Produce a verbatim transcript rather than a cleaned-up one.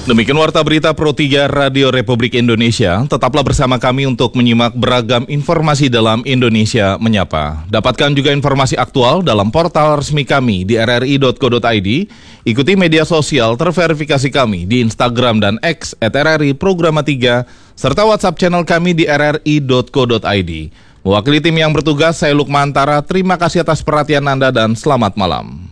Demikian Warta Berita Pro tiga Radio Republik Indonesia. Tetaplah bersama kami untuk menyimak beragam informasi dalam Indonesia Menyapa. Dapatkan juga informasi aktual dalam portal resmi kami di r r i dot co dot i d. Ikuti media sosial terverifikasi kami di Instagram dan X at r r i programa tiga, serta WhatsApp channel kami di r r i dot co dot i d. Mewakili tim yang bertugas, saya Lukman Antara. Terima kasih atas perhatian Anda dan selamat malam.